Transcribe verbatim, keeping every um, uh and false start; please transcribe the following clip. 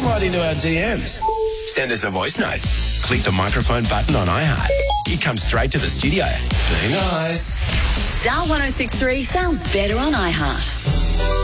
right into our D Ms. Send us a voice note. Click the microphone button on iHeart. You come straight to the studio. Be nice. Star one oh six three sounds better on iHeart.